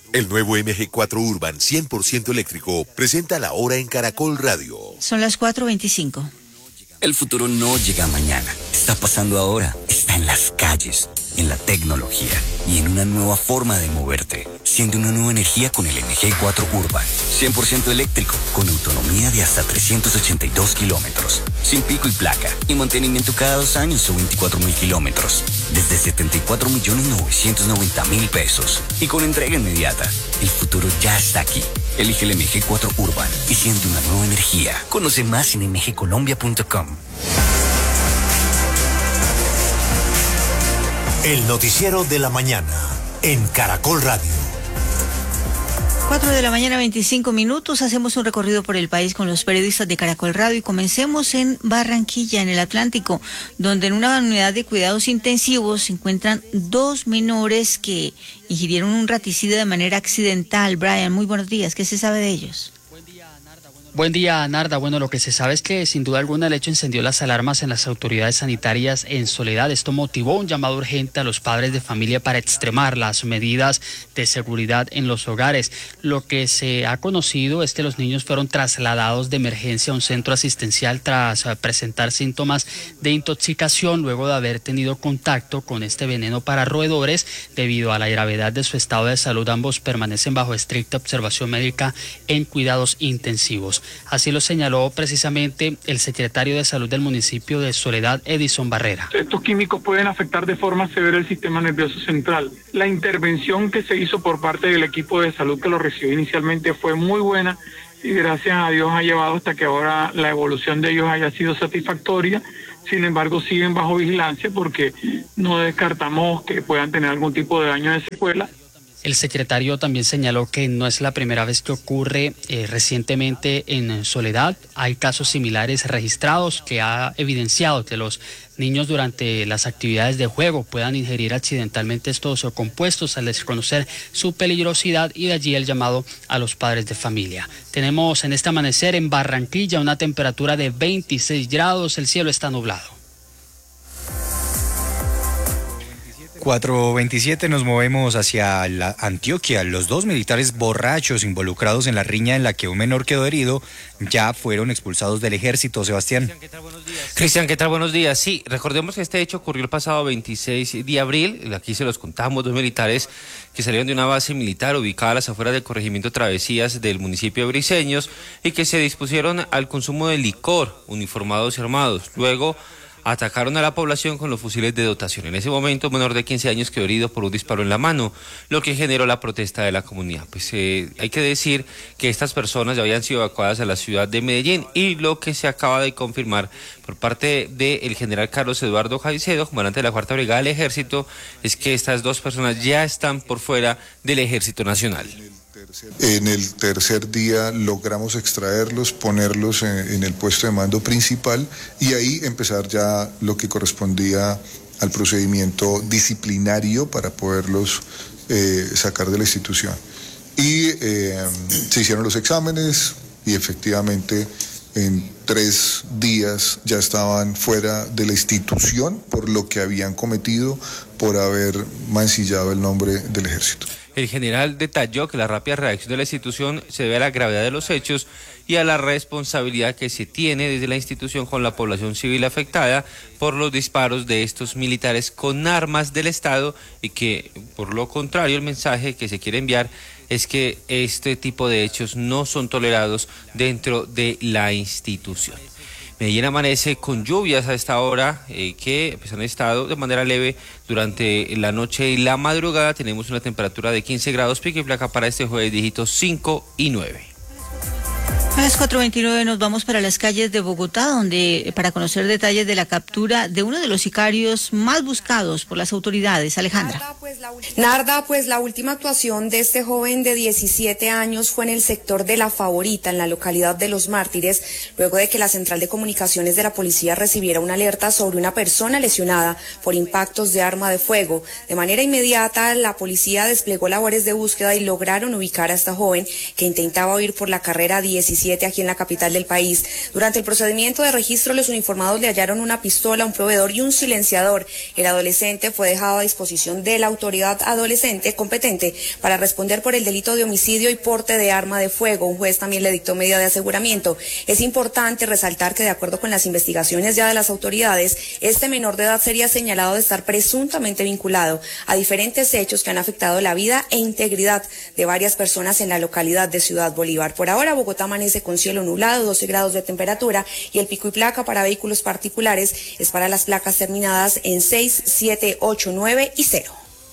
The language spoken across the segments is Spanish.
El nuevo MG4 Urban 100% eléctrico presenta la hora en Caracol Radio. Son las 4:25. El futuro no llega mañana, está pasando ahora, está en las calles, en la tecnología y en una nueva forma de moverte. Siente una nueva energía con el MG4 Urban, 100% eléctrico, con autonomía de hasta 382 kilómetros, sin pico y placa, y mantenimiento cada 2 años o 24.000 kilómetros, desde 74.990.000 pesos, y con entrega inmediata. El futuro ya está aquí. Elige el MG4 Urban y siente una nueva energía. Conoce más en mgcolombia.com. El noticiero de la mañana en Caracol Radio. 4:25 a.m. Hacemos un recorrido por el país con los periodistas de Caracol Radio y comencemos en Barranquilla, en el Atlántico, donde en una unidad de cuidados intensivos se encuentran 2 menores que ingirieron un raticida de manera accidental. Brian, muy buenos días. ¿Qué se sabe de ellos? Buen día, Narda. Bueno, lo que se sabe es que sin duda alguna el hecho encendió las alarmas en las autoridades sanitarias en Soledad. Esto motivó un llamado urgente a los padres de familia para extremar las medidas de seguridad en los hogares. Lo que se ha conocido es que los niños fueron trasladados de emergencia a un centro asistencial tras presentar síntomas de intoxicación luego de haber tenido contacto con este veneno para roedores. Debido a la gravedad de su estado de salud, ambos permanecen bajo estricta observación médica en cuidados intensivos. Así lo señaló precisamente el secretario de Salud del municipio de Soledad, Edison Barrera. Estos químicos pueden afectar de forma severa el sistema nervioso central. La intervención que se hizo por parte del equipo de salud que lo recibió inicialmente fue muy buena y gracias a Dios ha llevado hasta que ahora la evolución de ellos haya sido satisfactoria. Sin embargo, siguen bajo vigilancia porque no descartamos que puedan tener algún tipo de daño de secuela. El secretario también señaló que no es la primera vez que ocurre recientemente en Soledad. Hay casos similares registrados que ha evidenciado que los niños durante las actividades de juego puedan ingerir accidentalmente estos compuestos al desconocer su peligrosidad, y de allí el llamado a los padres de familia. Tenemos en este amanecer en Barranquilla una temperatura de 26 grados, el cielo está nublado. 4:27 nos movemos hacia la Antioquia. Los 2 militares borrachos involucrados en la riña en la que un menor quedó herido ya fueron expulsados del ejército. Sebastián. Cristian, ¿qué tal? Buenos días. Sí, recordemos que este hecho ocurrió el pasado 26 de abril. Aquí se los contamos, 2 militares que salieron de una base militar ubicada a las afueras del corregimiento Travesías del municipio de Briceños y que se dispusieron al consumo de licor, uniformados y armados. Luego atacaron a la población con los fusiles de dotación. En ese momento, un menor de 15 años quedó herido por un disparo en la mano, lo que generó la protesta de la comunidad. Pues hay que decir que estas personas ya habían sido evacuadas a la ciudad de Medellín, y lo que se acaba de confirmar por parte del general Carlos Eduardo Caicedo, comandante de la 4ª Brigada del Ejército, es que estas 2 personas ya están por fuera del Ejército Nacional. En el tercer día logramos extraerlos, ponerlos en el puesto de mando principal y ahí empezar ya lo que correspondía al procedimiento disciplinario para poderlos sacar de la institución. Y se hicieron los exámenes y efectivamente en 3 días ya estaban fuera de la institución por lo que habían cometido por haber mancillado el nombre del ejército. El general detalló que la rápida reacción de la institución se debe a la gravedad de los hechos y a la responsabilidad que se tiene desde la institución con la población civil afectada por los disparos de estos militares con armas del Estado, y que, por lo contrario, el mensaje que se quiere enviar es que este tipo de hechos no son tolerados dentro de la institución. Medellín amanece con lluvias a esta hora que pues, han estado de manera leve durante la noche y la madrugada. Tenemos una temperatura de 15 grados, pico y placa para este jueves, dígitos 5 y 9. A las 4:29 nos vamos para las calles de Bogotá, donde para conocer detalles de la captura de uno de los sicarios más buscados por las autoridades. Alejandra. Narda, pues la última actuación de este joven de 17 años fue en el sector de La Favorita, en la localidad de Los Mártires, luego de que la central de comunicaciones de la policía recibiera una alerta sobre una persona lesionada por impactos de arma de fuego. De manera inmediata, la policía desplegó labores de búsqueda y lograron ubicar a esta joven que intentaba huir por la carrera 17 17 aquí en la capital del país. Durante el procedimiento de registro, los uniformados le hallaron una pistola, un proveedor y un silenciador. El adolescente fue dejado a disposición de la autoridad adolescente competente para responder por el delito de homicidio y porte de arma de fuego. Un juez también le dictó medida de aseguramiento. Es importante resaltar que, de acuerdo con las investigaciones ya de las autoridades, este menor de edad sería señalado de estar presuntamente vinculado a diferentes hechos que han afectado la vida e integridad de varias personas en la localidad de Ciudad Bolívar. Por ahora, Bogotá amanece con cielo nublado, 12 grados de temperatura, y el pico y placa para vehículos particulares es para las placas terminadas en 6, 7, 8, 9 y 0.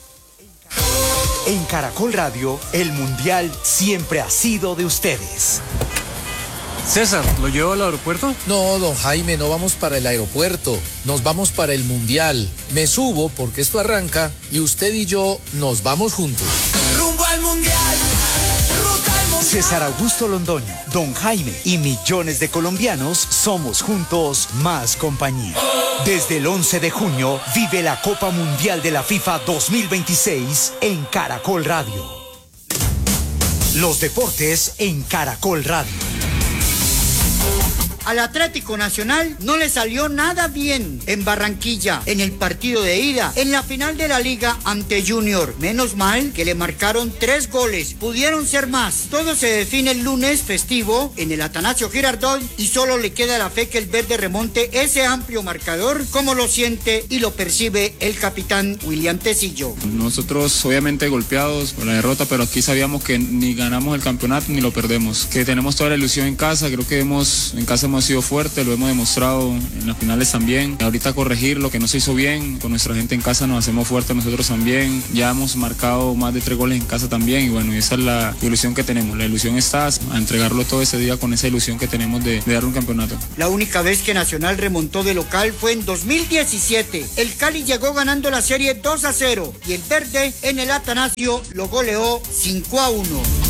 En Caracol Radio, el Mundial siempre ha sido de ustedes. César, ¿lo llevo al aeropuerto? No, don Jaime, no vamos para el aeropuerto, nos vamos para el Mundial. Me subo porque esto arranca y usted y yo nos vamos juntos. ¡Rumbo al Mundial! ¡Ruta al Mundial! César Augusto Londoño, don Jaime y millones de colombianos somos juntos más compañía. Desde el 11 de junio vive la Copa Mundial de la FIFA 2026 en Caracol Radio. Los deportes en Caracol Radio. Al Atlético Nacional no le salió nada bien en Barranquilla, en el partido de ida, en la final de la liga ante Junior. Menos mal que le marcaron 3 goles, pudieron ser más. Todo se define el lunes festivo en el Atanasio Girardot y solo le queda la fe que el verde remonte ese amplio marcador, como lo siente y lo percibe el capitán William Tecillo. Nosotros obviamente golpeados por la derrota, pero aquí sabíamos que ni ganamos el campeonato ni lo perdemos, que tenemos toda la ilusión en casa. Creo que en casa hemos sido fuertes, lo hemos demostrado en las finales también. Ahorita corregir lo que no se hizo bien, con nuestra gente en casa nos hacemos fuertes nosotros también. Ya hemos marcado más de 3 goles en casa también y bueno, esa es la ilusión que tenemos. La ilusión está a entregarlo todo ese día con esa ilusión que tenemos de dar un campeonato. La única vez que Nacional remontó de local fue en 2017. El Cali llegó ganando la serie 2-0 y el verde en el Atanasio lo goleó 5-1.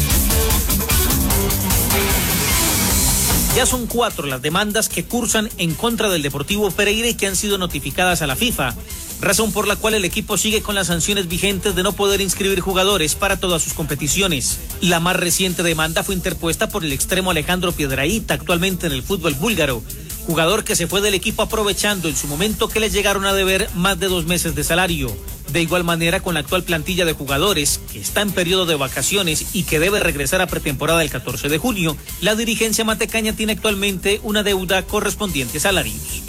Ya son 4 las demandas que cursan en contra del Deportivo Pereira y que han sido notificadas a la FIFA, razón por la cual el equipo sigue con las sanciones vigentes de no poder inscribir jugadores para todas sus competiciones. La más reciente demanda fue interpuesta por el extremo Alejandro Piedrahita, actualmente en el fútbol búlgaro, jugador que se fue del equipo aprovechando en su momento que le llegaron a deber más de 2 meses de salario. De igual manera, con la actual plantilla de jugadores, que está en periodo de vacaciones y que debe regresar a pretemporada el 14 de junio, la dirigencia matecaña tiene actualmente una deuda correspondiente a salarios.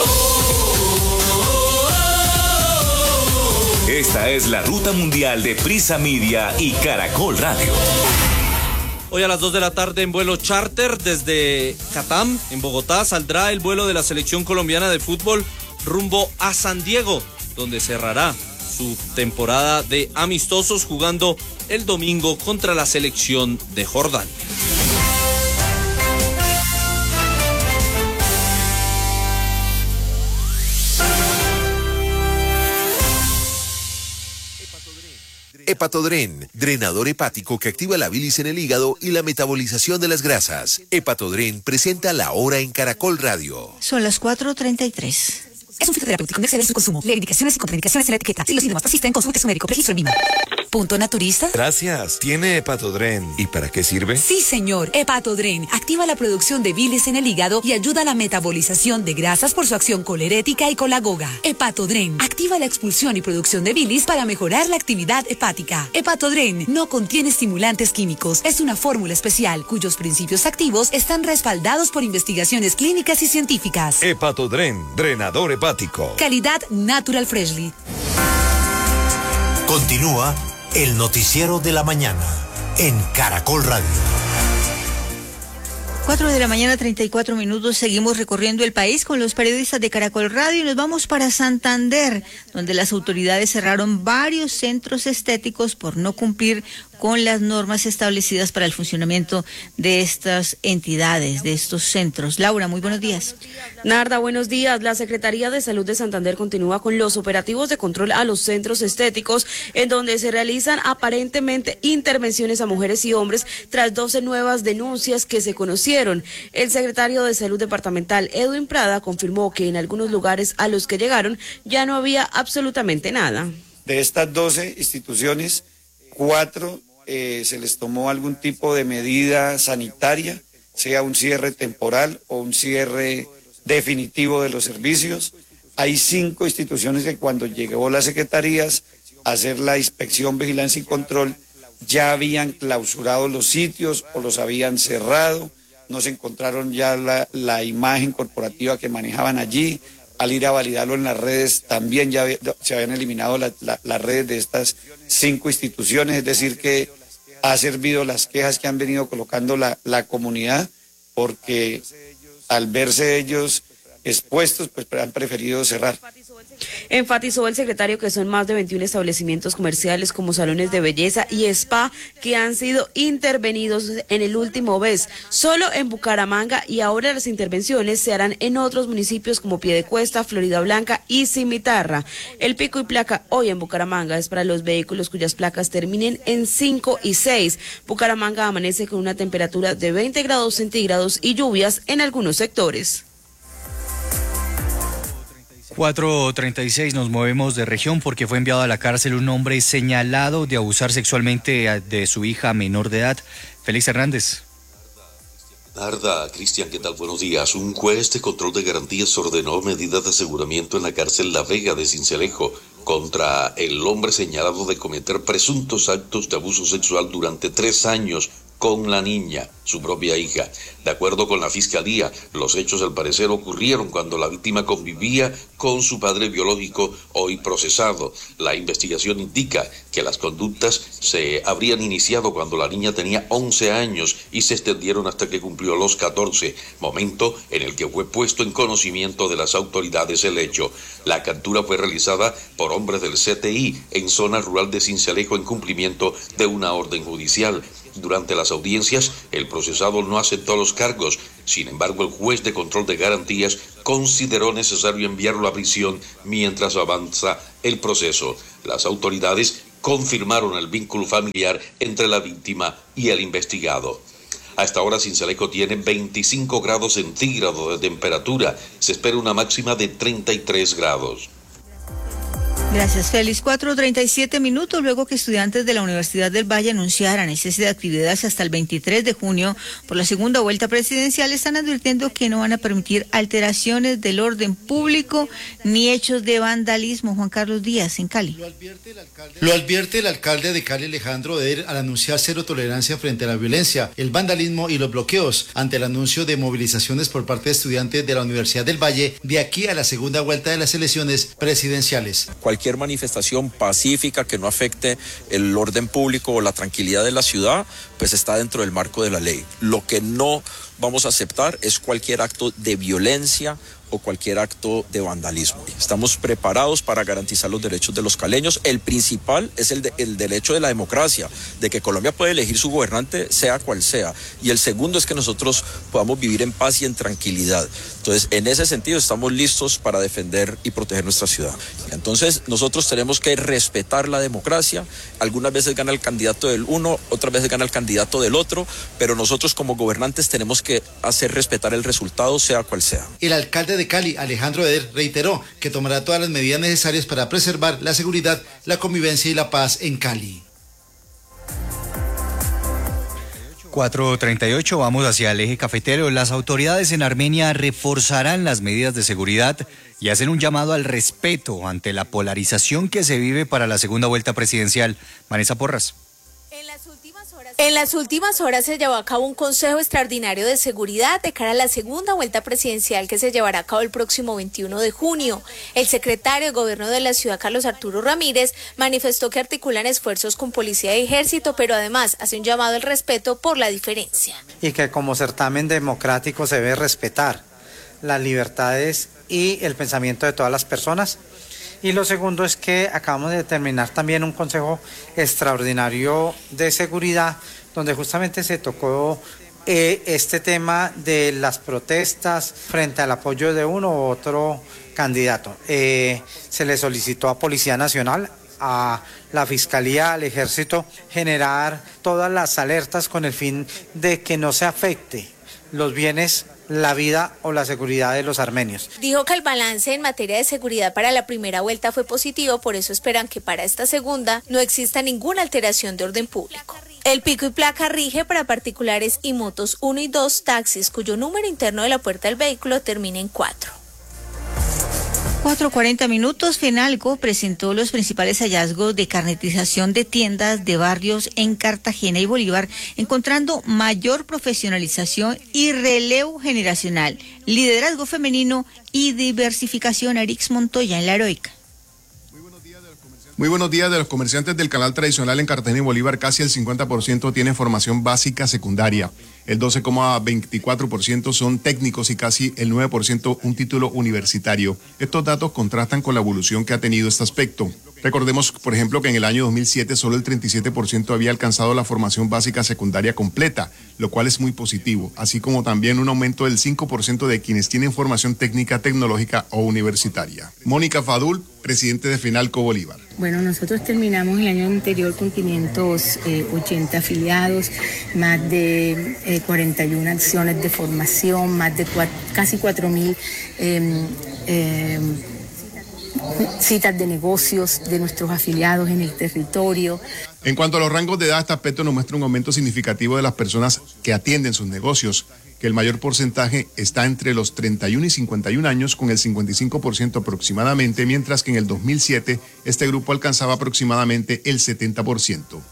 Esta es la ruta mundial de Prisa Media y Caracol Radio. Hoy a las 2 de la tarde en vuelo charter desde Catam, en Bogotá, saldrá el vuelo de la selección colombiana de fútbol rumbo a San Diego, donde cerrará su temporada de amistosos jugando el domingo contra la selección de Jordania. Hepatodren, drenador hepático que activa la bilis en el hígado y la metabolización de las grasas. Hepatodren presenta La Hora en Caracol Radio. Son las 4:33. Es un fitoterapéutico, no exceder su consumo. Lee indicaciones y contraindicaciones en la etiqueta. Si los síntomas persisten, consulte a su médico. Registro en MIMA. ¿Punto naturista? Gracias. ¿Tiene Hepatodren? ¿Y para qué sirve? Sí, señor. Hepatodren activa la producción de bilis en el hígado y ayuda a la metabolización de grasas por su acción colerética y colagoga. Hepatodren activa la expulsión y producción de bilis para mejorar la actividad hepática. Hepatodren no contiene estimulantes químicos. Es una fórmula especial cuyos principios activos están respaldados por investigaciones clínicas y científicas. Hepatodren, drenador hepático. Calidad Natural Freshly. Continúa el noticiero de la mañana en Caracol Radio. 4:34 a.m, seguimos recorriendo el país con los periodistas de Caracol Radio y nos vamos para Santander, donde las autoridades cerraron varios centros estéticos por no cumplir con las normas establecidas para el funcionamiento de estas entidades, de estos centros. Laura, muy buenos días. Narda, buenos días. La Secretaría de Salud de Santander continúa con los operativos de control a los centros estéticos, en donde se realizan aparentemente intervenciones a mujeres y hombres tras 12 nuevas denuncias que se conocieron. El secretario de Salud departamental, Edwin Prada, confirmó que en algunos lugares a los que llegaron ya no había absolutamente nada. De estas 12 instituciones, 4 se les tomó algún tipo de medida sanitaria sea un cierre temporal o un cierre definitivo de los servicios. Hay 5 instituciones que cuando llegó las secretarías a hacer la inspección, vigilancia y control, ya habían clausurado los sitios o los habían cerrado, no se encontraron ya la imagen corporativa que manejaban allí. Al ir a validarlo en las redes, también ya se habían eliminado las redes de estas 5 instituciones, es decir que ha servido las quejas que han venido colocando la comunidad, porque al verse ellos expuestos, pues han preferido cerrar. Enfatizó el secretario que son más de 21 establecimientos comerciales como salones de belleza y spa que han sido intervenidos en el último mes, solo en Bucaramanga, y ahora las intervenciones se harán en otros municipios como Piedecuesta, Florida Blanca y Cimitarra. El pico y placa hoy en Bucaramanga es para los vehículos cuyas placas terminen en 5 y 6. Bucaramanga amanece con una temperatura de 20 grados centígrados y lluvias en algunos sectores. 4:36, nos movemos de región porque fue enviado a la cárcel un hombre señalado de abusar sexualmente de su hija menor de edad. Félix Hernández. Narda, Cristian, ¿qué tal? Buenos días. Un juez de control de garantías ordenó medidas de aseguramiento en la cárcel La Vega de Sincelejo contra el hombre señalado de cometer presuntos actos de abuso sexual durante 3 años con la niña, su propia hija. De acuerdo con la fiscalía, los hechos al parecer ocurrieron cuando la víctima convivía con su padre biológico, hoy procesado. La investigación indica que las conductas se habrían iniciado cuando la niña tenía 11 años y se extendieron hasta que cumplió los 14, momento en el que fue puesto en conocimiento de las autoridades el hecho. La captura fue realizada por hombres del CTI en zona rural de Sincelejo en cumplimiento de una orden judicial. Durante las audiencias, el procesado no aceptó los cargos. Sin embargo, el juez de control de garantías consideró necesario enviarlo a prisión mientras avanza el proceso. Las autoridades confirmaron el vínculo familiar entre la víctima y el investigado. A esta hora, Sincelejo tiene 25 grados centígrados de temperatura. Se espera una máxima de 33 grados. Gracias, Félix. 4:37, luego que estudiantes de la Universidad del Valle anunciaran el cese de actividades hasta el 23 de junio por la segunda vuelta presidencial, están advirtiendo que no van a permitir alteraciones del orden público ni hechos de vandalismo. Juan Carlos Díaz, en Cali. Lo advierte el alcalde de Cali, Alejandro Eder, al anunciar cero tolerancia frente a la violencia, el vandalismo y los bloqueos, ante el anuncio de movilizaciones por parte de estudiantes de la Universidad del Valle de aquí a la segunda vuelta de las elecciones presidenciales. Cualquier manifestación pacífica que no afecte el orden público o la tranquilidad de la ciudad, pues está dentro del marco de la ley. Lo que no vamos a aceptar es cualquier acto de violencia o cualquier acto de vandalismo. Estamos preparados para garantizar los derechos de los caleños. El principal es el derecho de la democracia, de que Colombia puede elegir su gobernante, sea cual sea. Y el segundo es que nosotros podamos vivir en paz y en tranquilidad. Entonces, en ese sentido, estamos listos para defender y proteger nuestra ciudad. Entonces, nosotros tenemos que respetar la democracia. Algunas veces gana el candidato del uno, otras veces gana el candidato del otro, pero nosotros como gobernantes tenemos que hacer respetar el resultado, sea cual sea. El alcalde de Cali, Alejandro Eder, reiteró que tomará todas las medidas necesarias para preservar la seguridad, la convivencia y la paz en Cali. 4:38, vamos hacia el eje cafetero. Las autoridades en Armenia reforzarán las medidas de seguridad y hacen un llamado al respeto ante la polarización que se vive para la segunda vuelta presidencial. Vanessa Porras. En las últimas horas se llevó a cabo un consejo extraordinario de seguridad de cara a la segunda vuelta presidencial que se llevará a cabo el próximo 21 de junio. El secretario de Gobierno de la ciudad, Carlos Arturo Ramírez, manifestó que articulan esfuerzos con policía y ejército, pero además hace un llamado al respeto por la diferencia. Y que como certamen democrático se debe respetar las libertades y el pensamiento de todas las personas. Y lo segundo es que acabamos de determinar también un consejo extraordinario de seguridad donde justamente se tocó este tema de las protestas frente al apoyo de uno u otro candidato. Se le solicitó a Policía Nacional, a la Fiscalía, al Ejército, generar todas las alertas con el fin de que no se afecte los bienes, la vida o la seguridad de los armenios. Dijo que el balance en materia de seguridad para la primera vuelta fue positivo, por eso esperan que para esta segunda no exista ninguna alteración de orden público. El pico y placa rige para particulares y motos 1 y 2, taxis cuyo número interno de la puerta del vehículo termina en 4. 4:40. FENALCO presentó los principales hallazgos de carnetización de tiendas de barrios en Cartagena y Bolívar, encontrando mayor profesionalización y relevo generacional, liderazgo femenino y diversificación. Arix Montoya en La Heroica. Muy buenos días. De los comerciantes del canal tradicional en Cartagena y Bolívar, casi el 50% tiene formación básica secundaria, el 12,24% son técnicos y casi el 9% un título universitario. Estos datos contrastan con la evolución que ha tenido este aspecto. Recordemos, por ejemplo, que en el año 2007 solo el 37% había alcanzado la formación básica secundaria completa, lo cual es muy positivo, así como también un aumento del 5% de quienes tienen formación técnica, tecnológica o universitaria. Mónica Fadul, presidente de FENALCO Bolívar. Bueno, nosotros terminamos el año anterior con 580 afiliados, más de 41 acciones de formación, más de casi 4.000 citas de negocios de nuestros afiliados en el territorio. En cuanto a los rangos de edad, este aspecto nos muestra un aumento significativo de las personas que atienden sus negocios, que el mayor porcentaje está entre los 31 y 51 años, con el 55% aproximadamente, mientras que en el 2007 este grupo alcanzaba aproximadamente el 70%.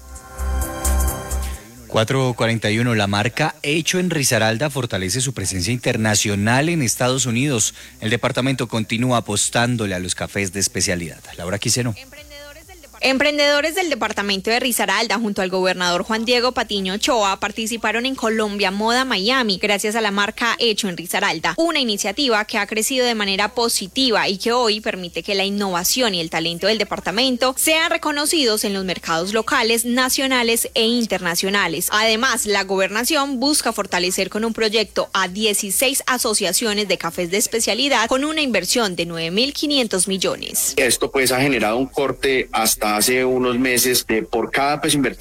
4:41. La marca Hecho en Risaralda fortalece su presencia internacional en Estados Unidos. El departamento continúa apostándole a los cafés de especialidad. Laura Quiseno. Emprendedores del departamento de Risaralda junto al gobernador Juan Diego Patiño Ochoa participaron en Colombia Moda Miami gracias a la marca Hecho en Risaralda, una iniciativa que ha crecido de manera positiva y que hoy permite que la innovación y el talento del departamento sean reconocidos en los mercados locales, nacionales e internacionales. Además, la gobernación busca fortalecer con un proyecto a 16 asociaciones de cafés de especialidad con una inversión de 9.500 millones. Esto pues ha generado un corte hasta hace unos meses de por cada peso invertido